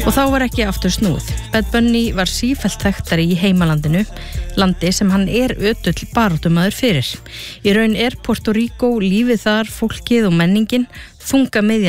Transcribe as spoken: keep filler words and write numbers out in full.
Og þá var ekki aftur snúið. Bad Bunny var sífellt þekktari í heimalandinu, landi sem hann er ötull baráttumaður fyrir. Í raun er Puerto Rico lífið þar, fólkið og menningin, þunga miðjan